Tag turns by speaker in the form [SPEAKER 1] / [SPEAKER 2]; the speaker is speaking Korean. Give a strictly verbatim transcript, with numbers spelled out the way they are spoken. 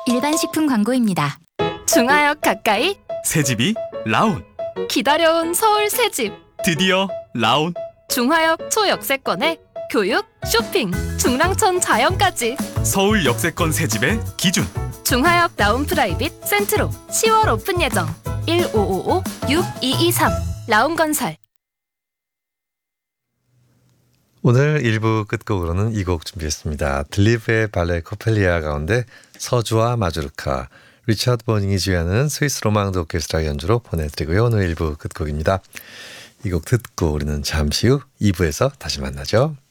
[SPEAKER 1] 일반 식품 광고입니다.
[SPEAKER 2] 중하역 가까이
[SPEAKER 3] 새집이 라온.
[SPEAKER 2] 기다려온 서울 새집
[SPEAKER 3] 드디어 라온.
[SPEAKER 2] 중하역 초역세권에 교육, 쇼핑, 중랑천 자연까지
[SPEAKER 3] 서울 역세권 새집의 기준.
[SPEAKER 2] 중하역 라운 프라이빗 센트로 시월 오픈 예정 일오오오 육이이삼 라운건설.
[SPEAKER 4] 오늘 일 부 끝곡으로는 이 곡 준비했습니다. 들리브의 발레 코펠리아 가운데 서주와 마조르카, 리차드 버닝이 지휘하는 스위스 로망드 오케스트라 연주로 보내드리고요. 오늘 일 부 끝곡입니다. 이 곡 듣고 우리는 잠시 후 이 부에서 다시 만나죠.